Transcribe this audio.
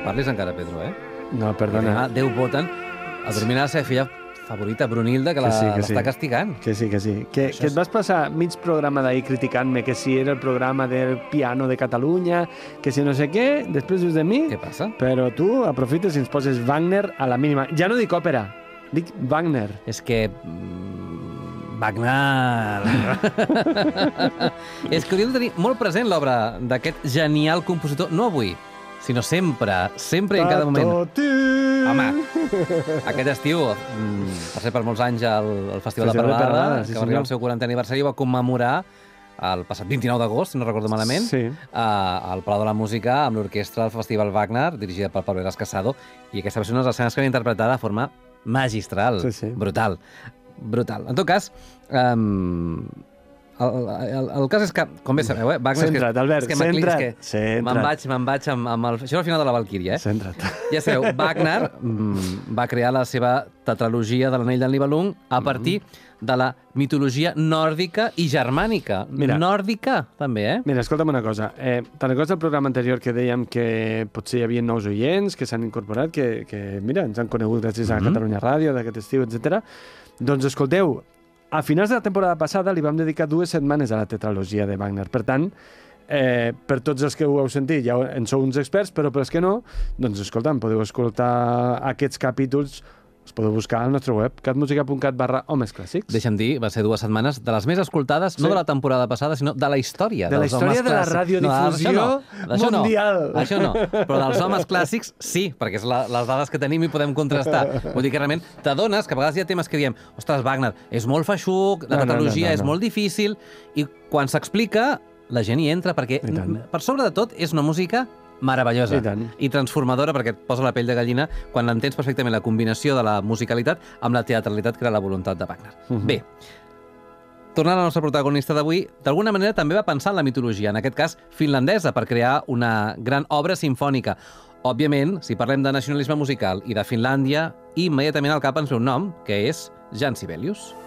parlis encara, Pedro, eh? No, perdona. Déu voten a dormir a la seva filla favorita, Brunilda, que l'està castigant. Que sí. Que et vas passar mig programa d'ahir criticant-me que si era el programa del piano de Catalunya, que si no sé què, després dius de mi... Què passa? Però tu aprofites i ens poses Wagner a la mínima. Ja no dic òpera, dic Wagner. És que... Wagner... És que hauríem de tenir molt present l'obra d'aquest genial compositor, no avui, sinó sempre i en cada moment. Home, aquest estiu, per ser per molts anys el Festival de Peralada, que va arribar al seu 40è aniversari, va commemorar el passat 29 d'agost, si no recordo malament, al Palau de la Música, amb l'orquestra del Festival Wagner, dirigida per Pablo Eras Casado, i aquesta va ser una de les escenes que van interpretar de forma magistral, brutal. En tot cas, el cas és que, com bé sabeu, Wagner... Centra't, Albert, centra't. Me'n vaig amb el... Això és el final de la Valquíria, Centra't. Ja sabeu, Wagner va crear la seva tetralogia de l'Anell del Nibelung a partir de la mitologia nòrdica i germànica. Nòrdica, també, eh? Mira, escolta'm una cosa. Te'n recordes del programa anterior que dèiem que potser hi havia nous oients, que s'han incorporat, que mira, ens han conegut gràcies a Catalunya Ràdio, d'aquest estiu, etc. Doncs escolteu, a finals de la temporada passada li vam dedicar 2 setmanes a la tetralogia de Wagner. Per tant, per tots els que ho heu sentit, ja en sou uns experts, però per els que no, doncs escolta'm, podeu escoltar aquests capítols, els podeu buscar al nostre web, catmusica.cat/homesclàssics. Deixa'm dir, va ser 2 setmanes de les més escoltades, no de la temporada passada, sinó de la història. De la història de la radiodifusió mundial. Això no, però dels homes clàssics sí, perquè és les dades que tenim i podem contrastar. Vull dir que realment t'adones que a vegades hi ha temes que diem ostres, Wagner, és molt feixuc, la tetralogia és molt difícil, i quan s'explica la gent hi entra, perquè per sobre de tot és una música meravellosa i transformadora, perquè et posa la pell de gallina quan entens perfectament la combinació de la musicalitat amb la teatralitat que era la voluntat de Wagner. Bé, tornant al nostre protagonista d'avui, d'alguna manera també va pensar en la mitologia, en aquest cas finlandesa, per crear una gran obra simfònica. Òbviament, si parlem de nacionalisme musical i de Finlàndia, immediatament al cap ens ve un nom, que és Jan Sibelius.